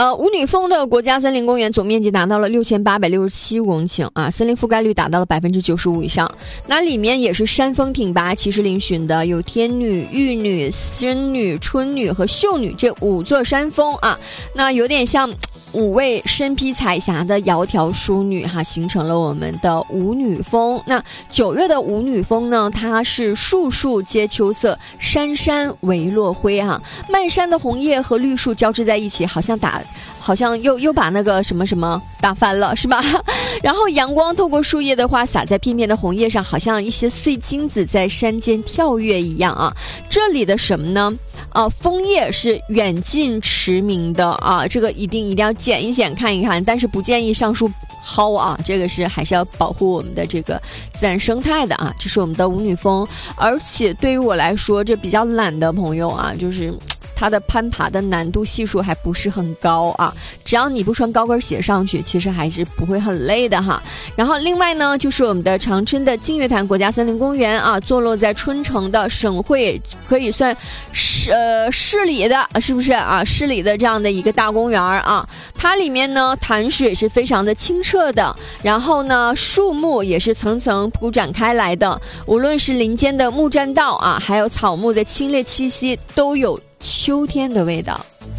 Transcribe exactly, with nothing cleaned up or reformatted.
呃，五女峰的国家森林公园总面积达到了六千八百六十七公顷啊，森林覆盖率达到了百分之九十五以上。那里面也是山峰挺拔、气势嶙峋的，有天女、玉女、仙女、春女和秀女这五座山峰啊，那有点像五位身披彩霞的窈窕淑女哈，形成了我们的五女峰。那九月的五女峰呢，它是树树皆秋色，山山唯落晖哈，漫山的红叶和绿树交织在一起，好像打。好像又又把那个什么什么打翻了，是吧？然后阳光透过树叶的话洒在片片的红叶上，好像一些碎金子在山间跳跃一样啊。这里的什么呢？啊，枫叶是远近驰名的啊，这个一定一定要捡一捡看一看，但是不建议上树薅啊，这个是还是要保护我们的这个自然生态的啊。这是我们的五女峰，而且对于我来说，这比较懒的朋友啊，就是它的攀爬的难度系数还不是很高啊，只要你不穿高跟鞋上去，其实还是不会很累的哈。然后另外呢，就是我们的长春的净月潭国家森林公园啊，坐落在春城的省会，可以算市呃市里的，是不是啊？市里的这样的一个大公园啊，它里面呢潭水是非常的清澈的，然后呢树木也是层层铺展开来的，无论是林间的木栈道啊，还有草木的清冽气息，都有秋天的味道。